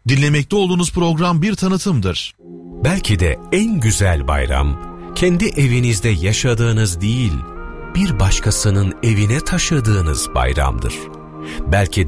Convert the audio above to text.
Dinlemekte olduğunuz program bir tanıtımdır. Belki de en güzel bayram, kendi evinizde yaşadığınız değil, bir başkasının evine taşıdığınız bayramdır. Belki